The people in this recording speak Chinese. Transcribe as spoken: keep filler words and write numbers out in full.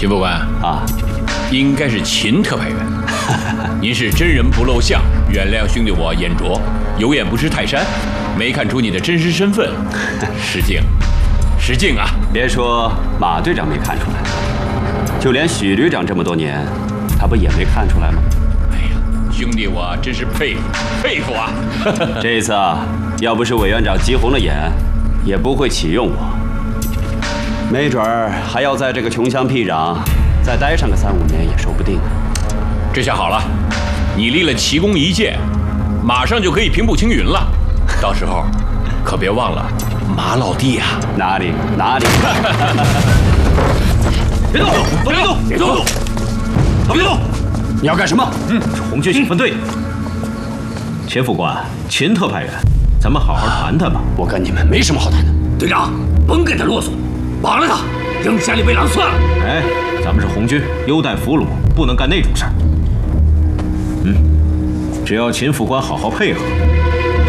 秦副官啊， 应该是秦特派员。您是真人不露相，原谅兄弟我眼拙，有眼不识泰山，没看出你的真实身份。失敬，失敬啊！ 别说马队长没看出来，就连许旅长这么多年，他不也没看出来吗？ 哎呀，兄弟我真是佩服佩服啊！ 这一次啊，要不是委员长急红了眼，也不会启用我。没准儿还要在这个穷乡僻壤再待上个三五年也说不定啊。 这下好了，你立了奇功一件，马上就可以平步青云了。到时候可别忘了马老弟啊！ 哪里哪里？ 别动！别动！别动！别动！ 你要干什么？ 嗯，是红军新分队。秦副官，秦特派员，咱们好好谈谈吧。 我跟你们没什么好谈的。 队长，甭跟他啰嗦，绑了他，扔山里喂狼算了。 哎，咱们是红军，优待俘虏，不能干那种事儿。嗯，只要秦副官好好配合，